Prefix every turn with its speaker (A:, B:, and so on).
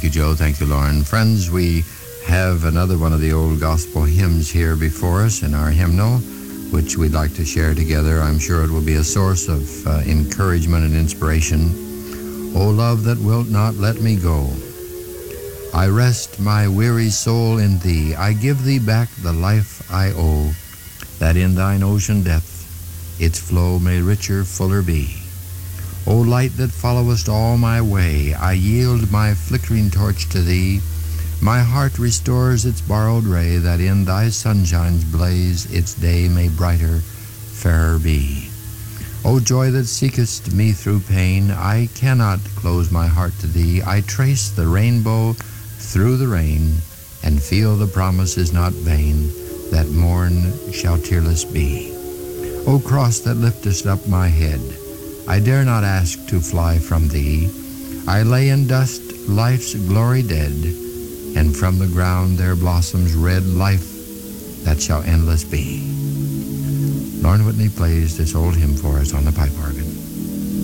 A: Thank you, Joe. Thank you, Lauren. Friends, we have another one of the old gospel hymns here before us in our hymnal, which we'd like to share together. I'm sure it will be a source of encouragement and inspiration. O love that wilt not let me go, I rest my weary soul in thee. I give thee back the life I owe, that in thine ocean depth its flow may richer, fuller be. O light that followest all my way, I yield my flickering torch to thee. My heart restores its borrowed ray, that in thy sunshine's blaze its day may brighter, fairer be. O joy that seekest me through pain, I cannot close my heart to thee. I trace the rainbow through the rain, and feel the promise is not vain, that morn shall tearless be. O cross that liftest up my head, I dare not ask to fly from thee. I lay in dust life's glory dead, and from the ground there blossoms red life that shall endless be. Lauren Whitney plays this old hymn for us on the pipe organ.